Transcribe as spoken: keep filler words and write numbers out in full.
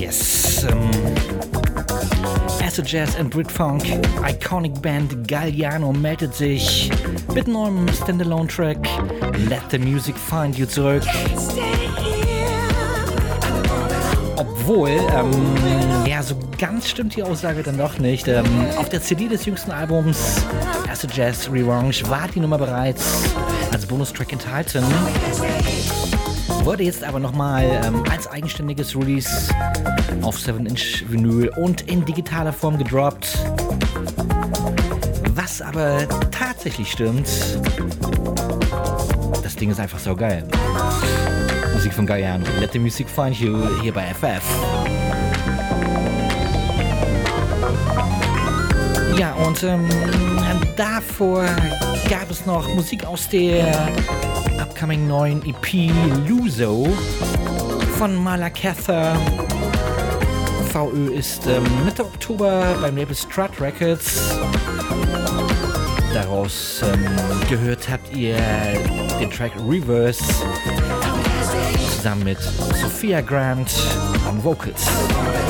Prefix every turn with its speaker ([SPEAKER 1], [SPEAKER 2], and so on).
[SPEAKER 1] Yes. Um, Acid Jazz and Britfunk, Iconic Band Galliano meldet sich mit neuem Standalone-Track Let the Music Find You zurück. Obwohl, ähm, ja, so ganz stimmt die Aussage dann doch nicht. Ähm, auf der C D des jüngsten Albums Acid Jazz Revanche war die Nummer bereits als Bonustrack enthalten. Wurde jetzt aber nochmal ähm, als eigenständiges Release auf seven inch Vinyl und in digitaler Form gedroppt. Was aber tatsächlich stimmt, das Ding ist einfach so geil. Musik von Galliano, Let the Music Find You, hier bei F F. Ja, und ähm, davor gab es noch Musik aus der upcoming neuen E P Luso von Malakatha. V Ö ist ähm, Mitte Oktober beim Label Strut Records. Daraus ähm, gehört habt ihr den Track Reverse zusammen mit Sophia Grant on Vocals.